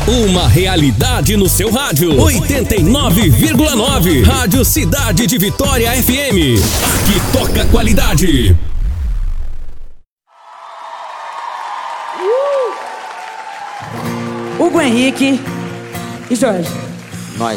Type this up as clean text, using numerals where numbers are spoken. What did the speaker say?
Uma realidade no seu rádio. 89,9. Rádio Cidade de Vitória FM. Aqui toca qualidade. Hugo Henrique e Jorge.